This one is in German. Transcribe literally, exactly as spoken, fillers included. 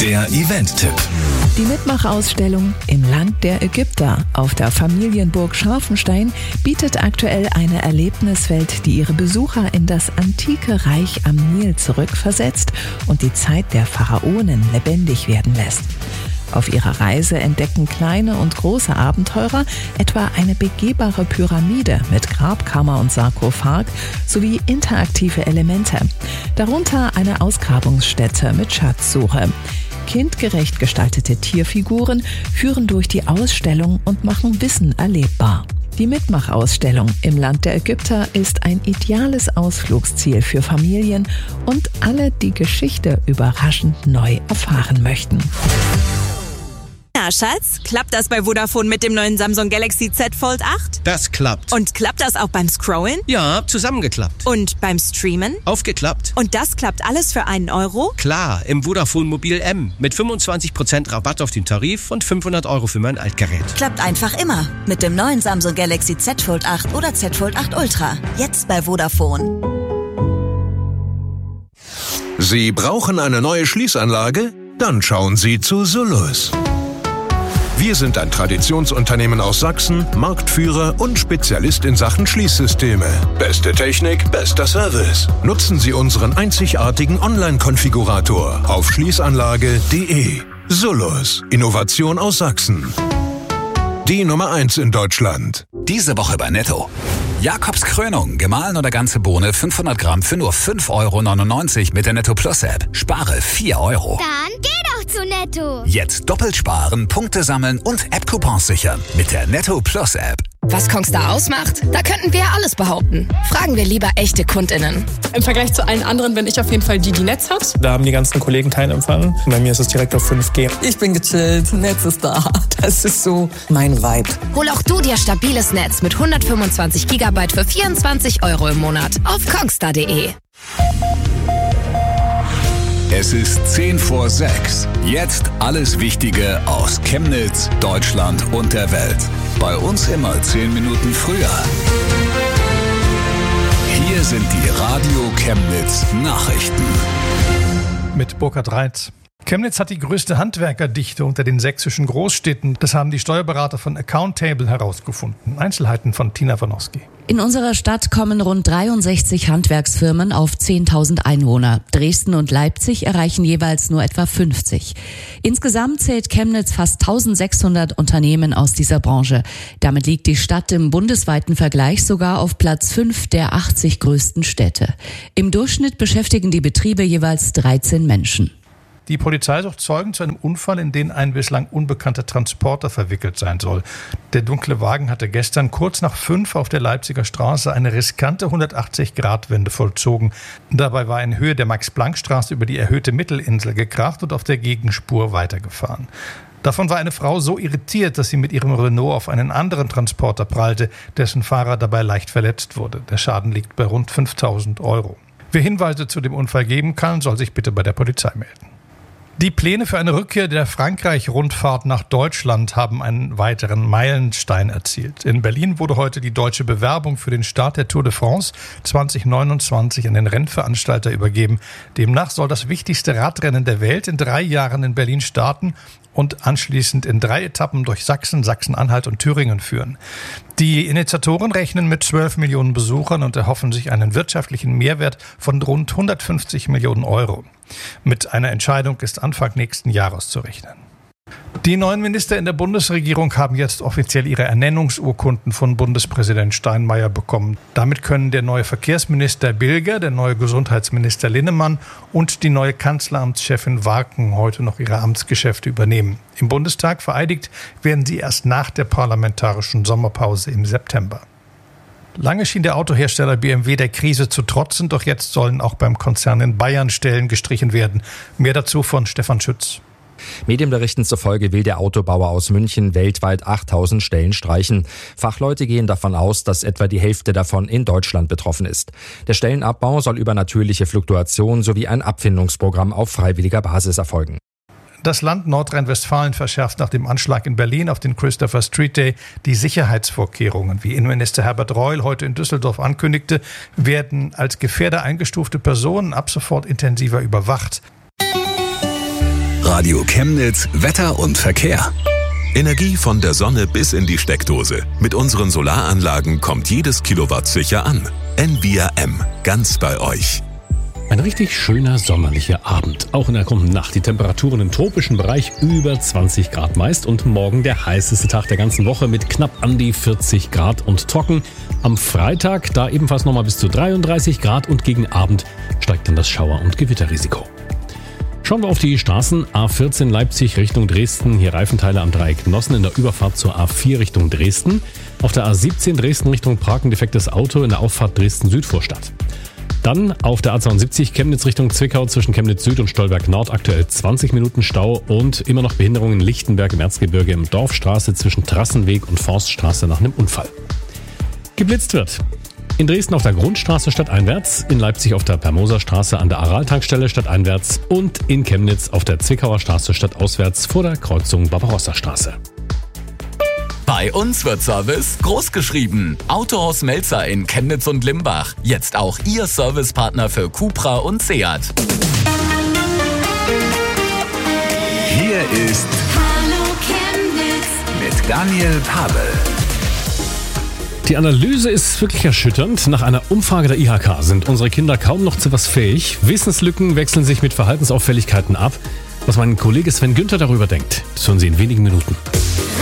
Der Event-Tipp. Die Mitmachausstellung im Land der Ägypter auf der Familienburg Scharfenstein bietet aktuell eine Erlebniswelt, die ihre Besucher in das antike Reich am Nil zurückversetzt und die Zeit der Pharaonen lebendig werden lässt. Auf ihrer Reise entdecken kleine und große Abenteurer etwa eine begehbare Pyramide mit Grabkammer und Sarkophag sowie interaktive Elemente. Darunter eine Ausgrabungsstätte mit Schatzsuche. Kindgerecht gestaltete Tierfiguren führen durch die Ausstellung und machen Wissen erlebbar. Die Mitmachausstellung im Land der Ägypter ist ein ideales Ausflugsziel für Familien und alle, die Geschichte überraschend neu erfahren möchten. Na, Schatz, klappt das bei Vodafone mit dem neuen Samsung Galaxy Z Fold acht? Das klappt. Und klappt das auch beim Scrollen? Ja, zusammengeklappt. Und beim Streamen? Aufgeklappt. Und das klappt alles für einen Euro? Klar, im Vodafone Mobil M. Mit fünfundzwanzig Prozent Rabatt auf den Tarif und fünfhundert Euro für mein Altgerät. Klappt einfach immer. Mit dem neuen Samsung Galaxy Z Fold acht oder Z Fold acht Ultra. Jetzt bei Vodafone. Sie brauchen eine neue Schließanlage? Dann schauen Sie zu Solus. Wir sind ein Traditionsunternehmen aus Sachsen, Marktführer und Spezialist in Sachen Schließsysteme. Beste Technik, bester Service. Nutzen Sie unseren einzigartigen Online-Konfigurator auf schließanlage punkt de. Solus, Innovation aus Sachsen. Die Nummer eins in Deutschland. Diese Woche bei Netto. Jakobs Krönung, gemahlen oder ganze Bohne, fünfhundert Gramm für nur fünf Euro neunundneunzig mit der Netto Plus App. Spare vier Euro. Dann geh doch zu Netto. Jetzt doppelt sparen, Punkte sammeln und App-Coupons sichern mit der Netto Plus App. Was Kongstar ausmacht? Da könnten wir alles behaupten. Fragen wir lieber echte KundInnen. Im Vergleich zu allen anderen bin ich auf jeden Fall die, die Netz hat. Da haben die ganzen Kollegen keinen Empfang. Bei mir ist es direkt auf fünf G. Ich bin gechillt, Netz ist da. Das ist so mein Vibe. Hol auch du dir stabiles Netz mit hundertfünfundzwanzig Gigabyte für vierundzwanzig Euro im Monat auf kongstar punkt de. Es ist zehn vor sechs. Jetzt alles Wichtige aus Chemnitz, Deutschland und der Welt. Bei uns immer zehn Minuten früher. Hier sind die Radio Chemnitz Nachrichten. Mit Burkhard Reitz. Chemnitz hat die größte Handwerkerdichte unter den sächsischen Großstädten. Das haben die Steuerberater von Accountable herausgefunden. Einzelheiten von Tina Wanowski. In unserer Stadt kommen rund dreiundsechzig Handwerksfirmen auf zehntausend Einwohner. Dresden und Leipzig erreichen jeweils nur etwa fünfzig. Insgesamt zählt Chemnitz fast eintausendsechshundert Unternehmen aus dieser Branche. Damit liegt die Stadt im bundesweiten Vergleich sogar auf Platz fünf der achtzig größten Städte. Im Durchschnitt beschäftigen die Betriebe jeweils dreizehn Menschen. Die Polizei sucht Zeugen zu einem Unfall, in den ein bislang unbekannter Transporter verwickelt sein soll. Der dunkle Wagen hatte gestern kurz nach fünf auf der Leipziger Straße eine riskante hundertachtzig-Grad-Wende vollzogen. Dabei war in Höhe der Max-Planck-Straße über die erhöhte Mittelinsel gekracht und auf der Gegenspur weitergefahren. Davon war eine Frau so irritiert, dass sie mit ihrem Renault auf einen anderen Transporter prallte, dessen Fahrer dabei leicht verletzt wurde. Der Schaden liegt bei rund fünftausend Euro. Wer Hinweise zu dem Unfall geben kann, soll sich bitte bei der Polizei melden. Die Pläne für eine Rückkehr der Frankreich-Rundfahrt nach Deutschland haben einen weiteren Meilenstein erzielt. In Berlin wurde heute die deutsche Bewerbung für den Start der Tour de France zwanzig neunundzwanzig an den Rennveranstalter übergeben. Demnach soll das wichtigste Radrennen der Welt in drei Jahren in Berlin starten und anschließend in drei Etappen durch Sachsen, Sachsen-Anhalt und Thüringen führen. Die Initiatoren rechnen mit zwölf Millionen Besuchern und erhoffen sich einen wirtschaftlichen Mehrwert von rund hundertfünfzig Millionen Euro. Mit einer Entscheidung ist Anfang nächsten Jahres zu rechnen. Die neuen Minister in der Bundesregierung haben jetzt offiziell ihre Ernennungsurkunden von Bundespräsident Steinmeier bekommen. Damit können der neue Verkehrsminister Bilger, der neue Gesundheitsminister Linnemann und die neue Kanzleramtschefin Warken heute noch ihre Amtsgeschäfte übernehmen. Im Bundestag vereidigt werden sie erst nach der parlamentarischen Sommerpause im September. Lange schien der Autohersteller B M W der Krise zu trotzen, doch jetzt sollen auch beim Konzern in Bayern Stellen gestrichen werden. Mehr dazu von Stefan Schütz. Medienberichten zufolge will der Autobauer aus München weltweit achttausend Stellen streichen. Fachleute gehen davon aus, dass etwa die Hälfte davon in Deutschland betroffen ist. Der Stellenabbau soll über natürliche Fluktuation sowie ein Abfindungsprogramm auf freiwilliger Basis erfolgen. Das Land Nordrhein-Westfalen verschärft nach dem Anschlag in Berlin auf den Christopher Street Day die Sicherheitsvorkehrungen. Wie Innenminister Herbert Reul heute in Düsseldorf ankündigte, werden als Gefährder eingestufte Personen ab sofort intensiver überwacht. Radio Chemnitz Wetter und Verkehr. Energie von der Sonne bis in die Steckdose. Mit unseren Solaranlagen kommt jedes Kilowatt sicher an. Envia M, ganz bei euch. Ein richtig schöner sommerlicher Abend. Auch in der kommenden Nacht die Temperaturen im tropischen Bereich über zwanzig Grad meist und morgen der heißeste Tag der ganzen Woche mit knapp an die vierzig Grad und trocken. Am Freitag da ebenfalls nochmal bis zu dreiunddreißig Grad und gegen Abend steigt dann das Schauer- und Gewitterrisiko. Schauen wir auf die Straßen. A vierzehn Leipzig Richtung Dresden. Hier Reifenteile am Dreieck Nossen in der Überfahrt zur A vier Richtung Dresden. Auf der A siebzehn Dresden Richtung Prag ein defektes Auto in der Auffahrt Dresden-Südvorstadt. Dann auf der A zweiundsiebzig Chemnitz Richtung Zwickau zwischen Chemnitz Süd und Stolberg Nord aktuell zwanzig Minuten Stau und immer noch Behinderungen in Lichtenberg im Erzgebirge im Dorfstraße zwischen Trassenweg und Forststraße nach einem Unfall. Geblitzt wird. In Dresden auf der Grundstraße stadteinwärts, in Leipzig auf der Permoser-Straße an der Aral-Tankstelle stadteinwärts und in Chemnitz auf der Zwickauer Straße stadtauswärts vor der Kreuzung Barbarossa-Straße. Bei uns wird Service groß geschrieben. Autohaus Melzer in Chemnitz und Limbach. Jetzt auch Ihr Servicepartner für Cupra und Seat. Hier ist Hallo Chemnitz mit Daniel Pavel. Die Analyse ist wirklich erschütternd. Nach einer Umfrage der I H K sind unsere Kinder kaum noch zu was fähig. Wissenslücken wechseln sich mit Verhaltensauffälligkeiten ab. Was mein Kollege Sven Günther darüber denkt, das hören Sie in wenigen Minuten.